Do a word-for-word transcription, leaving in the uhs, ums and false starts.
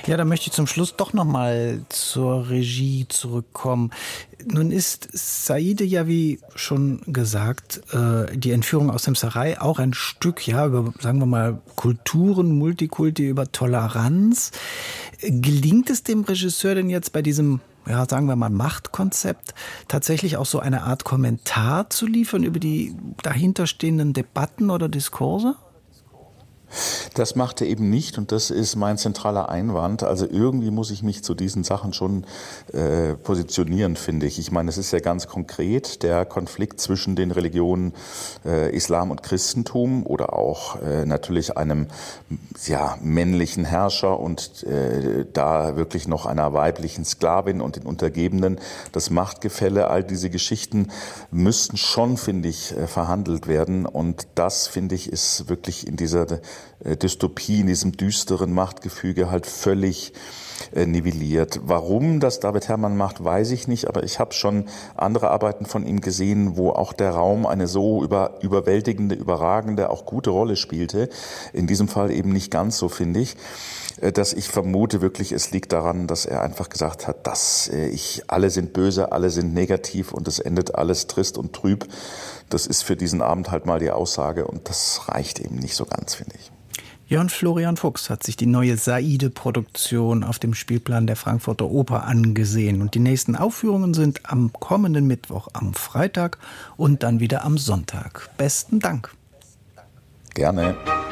Ja, da möchte ich zum Schluss doch noch mal zur Regie zurückkommen. Nun ist Saide ja, wie schon gesagt, äh, die Entführung aus dem Serail auch ein Stück, ja, über, sagen wir mal, Kulturen, Multikulti, über Toleranz. Gelingt es dem Regisseur denn jetzt bei diesem, ja, sagen wir mal, Machtkonzept, tatsächlich auch so eine Art Kommentar zu liefern über die dahinterstehenden Debatten oder Diskurse? Das macht er eben nicht und das ist mein zentraler Einwand. Also irgendwie muss ich mich zu diesen Sachen schon äh, positionieren, finde ich. Ich meine, es ist ja ganz konkret der Konflikt zwischen den Religionen äh, Islam und Christentum oder auch äh, natürlich einem ja, männlichen Herrscher und äh, da wirklich noch einer weiblichen Sklavin und den Untergebenen. Das Machtgefälle, all diese Geschichten müssten schon, finde ich, äh, verhandelt werden und das, finde ich, ist wirklich in dieser Dystopie, in diesem düsteren Machtgefüge halt völlig äh, nivelliert. Warum das David Herrmann macht, weiß ich nicht, aber ich habe schon andere Arbeiten von ihm gesehen, wo auch der Raum eine so über, überwältigende, überragende, auch gute Rolle spielte. In diesem Fall eben nicht ganz so, finde ich, äh, dass ich vermute wirklich, es liegt daran, dass er einfach gesagt hat, dass äh, ich, alle sind böse, alle sind negativ und es endet alles trist und trüb. Das ist für diesen Abend halt mal die Aussage und das reicht eben nicht so ganz, finde ich. Jörn Florian Fuchs hat sich die neue Saide-Produktion auf dem Spielplan der Frankfurter Oper angesehen. Und die nächsten Aufführungen sind am kommenden Mittwoch, am Freitag und dann wieder am Sonntag. Besten Dank. Gerne.